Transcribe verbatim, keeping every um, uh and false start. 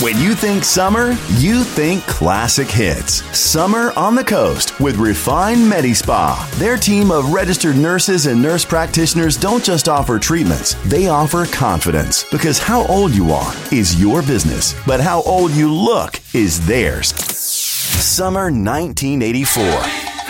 When you think summer, you think classic hits. Summer on the Coast with Refine Medi-Spa. Their team of registered nurses and nurse practitioners don't just offer treatments, they offer confidence. Because how old you are is your business, but how old you look is theirs. Summer nineteen eighty-four.